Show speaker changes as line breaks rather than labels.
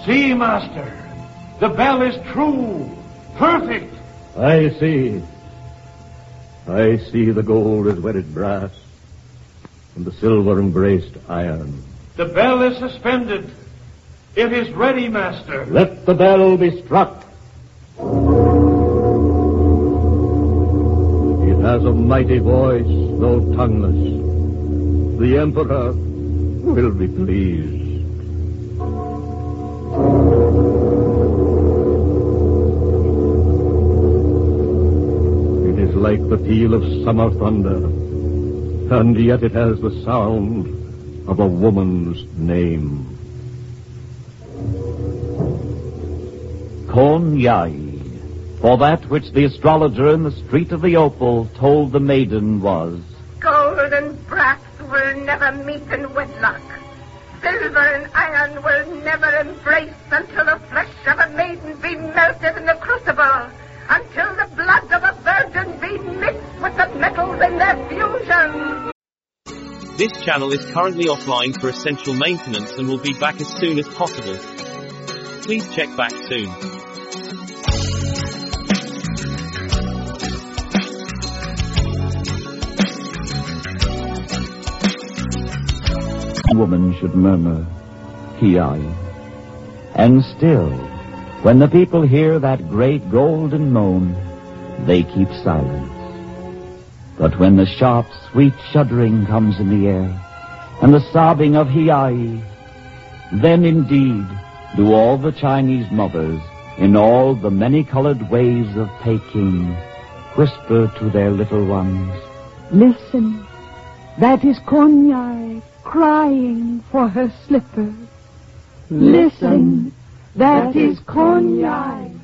See, Master. The bell is true. Perfect.
I see. I see the gold is wedded brass, and the silver embraced iron.
The bell is suspended. It is ready, Master.
Let the bell be struck. It has a mighty voice, though tongueless. The Emperor will be pleased. It is like the peal of summer thunder, and yet it has the sound of a woman's name.
Kon Yai, for that which the astrologer in the street of the Opal told the maiden was,
gold and brass will never meet in wedlock. Silver and iron will never embrace until the flesh of a maiden be melted in the crucible, until the blood of a virgin be mixed with the metals in their fusion.
This channel is currently offline for essential maintenance and will be back as soon as possible. Please check back soon.
Woman should murmur, Ki-ai. And still, when the people hear that great golden moan, they keep silence. But when the sharp, sweet shuddering comes in the air, and the sobbing of Hi-ai, then indeed do all the Chinese mothers, in all the many-colored ways of Peking, whisper to their little ones,
listen, that is Kon Yai crying for her slippers. Listen, that is Kon Yai.